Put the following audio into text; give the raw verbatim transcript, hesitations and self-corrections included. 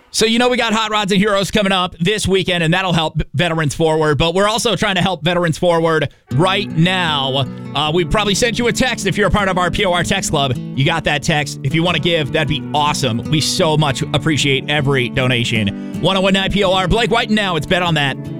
So, you know, we got Hot Rods and Heroes coming up this weekend, and that'll help Veterans Forward. But we're also trying to help Veterans Forward right now. Uh, we probably sent you a text if you're a part of our P O R text club. You got that text. If you want to give, that'd be awesome. We so much appreciate every donation. ten nineteen P O R. Blake White now. It's Bet on That.